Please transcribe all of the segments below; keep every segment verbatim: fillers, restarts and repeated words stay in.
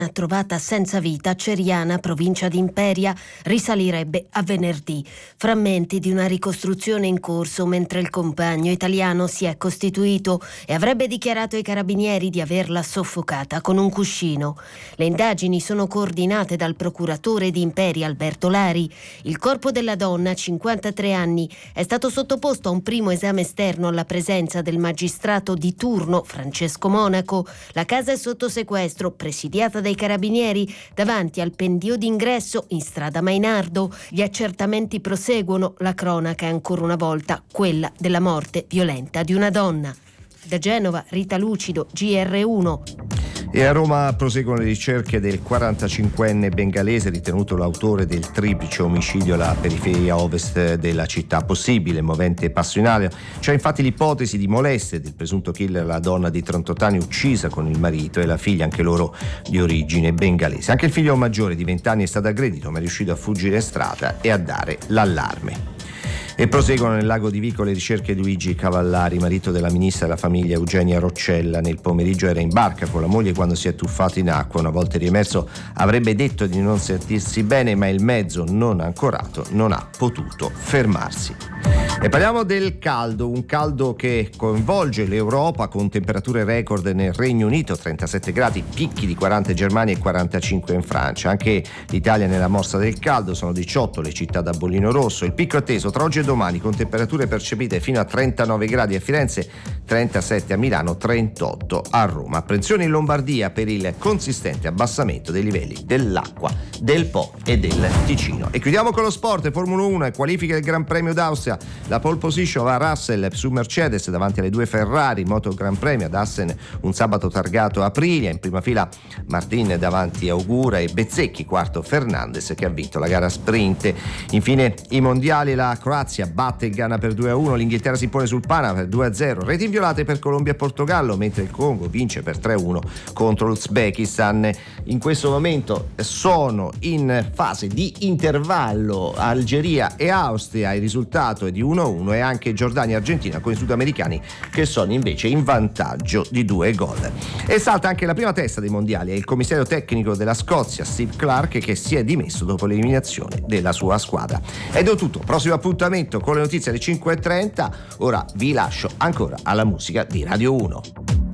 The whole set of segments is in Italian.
trovata senza vita a Ceriana, provincia di Imperia, risalirebbe a venerdì. Frammenti di una ricostruzione in corso mentre il compagno italiano si è costituito e avrebbe dichiarato ai carabinieri di averla soffocata con un cuscino. Le indagini sono coordinate dal procuratore di Imperia Alberto Lari. Il corpo della donna, cinquantatré anni, è stato sottoposto a un primo esame esterno alla presenza del magistrato di turno Francesco Monaco. La casa è sotto sequestro, presidiata dai carabinieri davanti al pendio d'ingresso in strada Mainardo. Gli accertamenti proseguono, la cronaca è ancora una volta quella della morte violenta di una donna. Da Genova, Rita Lucido, G R uno. E a Roma proseguono le ricerche del quarantacinquenne bengalese ritenuto l'autore del triplice omicidio alla periferia ovest della città. Possibile, movente e passionale. C'è infatti l'ipotesi di molestia del presunto killer, la donna di trentotto anni uccisa con il marito e la figlia, anche loro di origine bengalese. Anche il figlio maggiore di venti anni è stato aggredito, ma è riuscito a fuggire in strada e a dare l'allarme. E proseguono nel lago di Vico le ricerche di Luigi Cavallari, marito della ministra della famiglia Eugenia Roccella. Nel pomeriggio era in barca con la moglie quando si è tuffato in acqua. Una volta riemerso avrebbe detto di non sentirsi bene, ma il mezzo non ancorato non ha potuto fermarsi. E parliamo del caldo, un caldo che coinvolge l'Europa con temperature record nel Regno Unito, trentasette gradi, picchi di quaranta in Germania e quarantacinque in Francia. Anche l'Italia nella morsa del caldo, sono diciotto le città da bollino rosso. Il picco atteso tra oggi e domani con temperature percepite fino a trentanove gradi a Firenze, trentasette a Milano, trentotto a Roma. Apprensione in Lombardia per il consistente abbassamento dei livelli dell'acqua del Po e del Ticino. E chiudiamo con lo sport, Formula uno e qualifiche del Gran Premio d'Austria. La pole position va a Russell su Mercedes davanti alle due Ferrari. Moto Gran Premio ad Assen un sabato targato Aprilia, in prima fila Martin davanti a Augura e Bezzecchi, quarto Fernandez che ha vinto la gara sprint. Infine i mondiali, la Croazia batte il Ghana per due a uno, l'Inghilterra si impone sul Panama per due a zero, reti inviolate per Colombia e Portogallo, mentre il Congo vince per tre a uno contro l'Uzbekistan. In questo momento sono in fase di intervallo Algeria e Austria, il risultato è di uno a uno, e anche Giordania e Argentina con i sudamericani che sono invece in vantaggio di due gol. E salta anche la prima testa dei mondiali, è il commissario tecnico della Scozia Steve Clarke, che si è dimesso dopo l'eliminazione della sua squadra. Ed è tutto, prossimo appuntamento con le notizie alle cinque e trenta. Ora vi lascio ancora alla musica di Radio uno.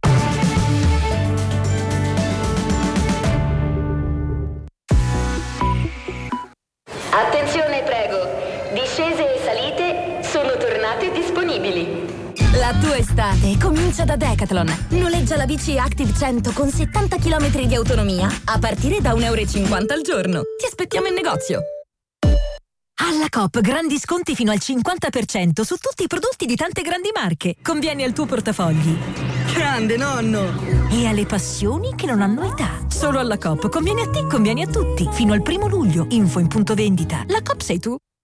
Attenzione, prego, discese e salite sono tornate disponibili. La tua estate comincia da Decathlon. Noleggia la bici Active cento con settanta chilometri di autonomia a partire da un euro e cinquanta al giorno. Ti aspettiamo in negozio. Alla Coop grandi sconti fino al cinquanta per cento su tutti i prodotti di tante grandi marche. Convieni al tuo portafogli. Grande nonno! E alle passioni che non hanno età. Solo alla Coop conviene a te, conviene a tutti. Fino al primo luglio. Info in punto vendita. La Coop sei tu.